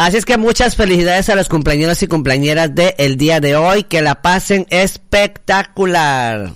Así es que muchas felicidades a los cumpleañeros y cumpleañeras del día de hoy, que la pasen espectacular.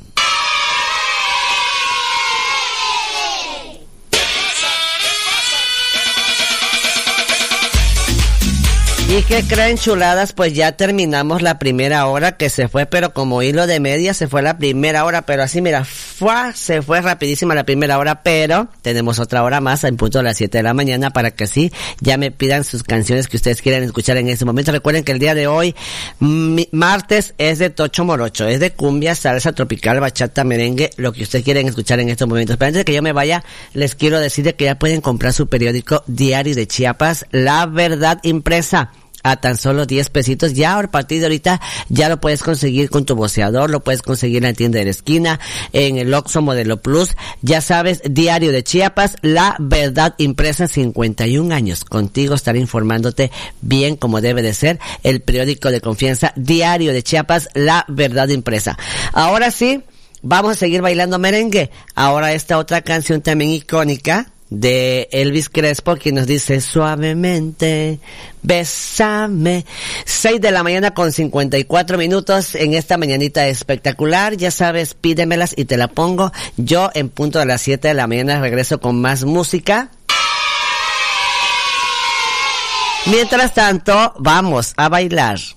¿Y qué creen, chuladas? Pues ya terminamos la primera hora, que se fue, pero como hilo de media se fue la primera hora, pero así mira, se fue rapidísima la primera hora, pero tenemos otra hora más en punto de las 7 de la mañana para que así ya me pidan sus canciones que ustedes quieren escuchar en ese momento. Recuerden que el día de hoy, martes, es de Tocho Morocho, es de cumbia, salsa tropical, bachata, merengue, lo que ustedes quieren escuchar en estos momentos. Pero antes de que yo me vaya, les quiero decir que ya pueden comprar su periódico Diario de Chiapas, La Verdad Impresa, a tan solo 10 pesitos. Ya a partir de ahorita ya lo puedes conseguir con tu voceador, lo puedes conseguir en la tienda de la esquina, en el Oxxo Modelo Plus. Ya sabes, Diario de Chiapas, La Verdad Impresa, 51 años. Contigo estaré informándote bien como debe de ser. El periódico de confianza, Diario de Chiapas, La Verdad Impresa. Ahora sí, vamos a seguir bailando merengue. Ahora esta otra canción también icónica de Elvis Crespo, que nos dice suavemente, bésame. 6 de la mañana con 54 minutos en esta mañanita espectacular. Ya sabes, pídemelas y te la pongo. Yo en punto de las 7 de la mañana regreso con más música. Mientras tanto, vamos a bailar.